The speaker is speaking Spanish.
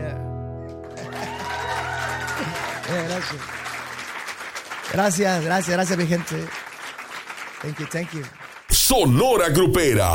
Gracias. Gracias, mi gente. Thank you. Sonora Grupera.